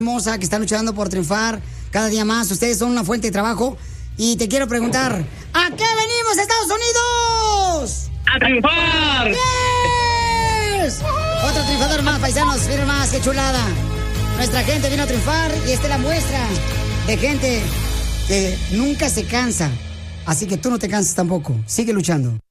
hermosa que está luchando por triunfar cada día más. Ustedes son una fuente de trabajo. Y te quiero preguntar, ¿a qué venimos, Estados Unidos? ¡A triunfar! ¡Yes! Otro triunfador más, paisanos, miren más, qué chulada. Nuestra gente vino a triunfar y esta es la muestra de gente que nunca se cansa. Así que tú no te canses tampoco. Sigue luchando.